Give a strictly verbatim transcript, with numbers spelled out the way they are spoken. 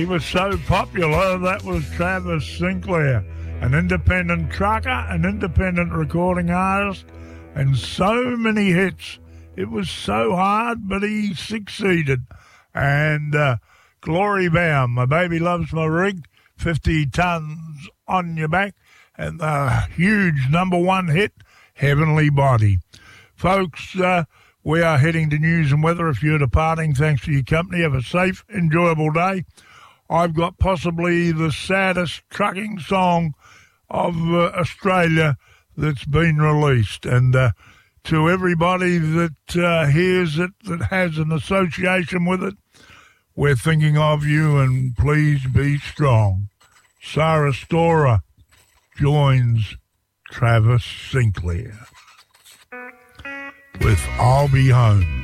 was so popular. That was Travis Sinclair, an independent trucker, an independent recording artist, and so many hits. It was so hard, but he succeeded. And uh, Glory Bound, My Baby Loves My Rig, fifty tons on your back, and the huge number one hit, Heavenly Body. Folks, uh, we are heading to news and weather. If you're departing, thanks for your company. Have a safe, enjoyable day. I've got possibly the saddest trucking song of uh, Australia that's been released. And uh, to everybody that uh, hears it, that has an association with it, we're thinking of you, and please be strong. Sarah Storer joins Travis Sinclair with I'll Be Home.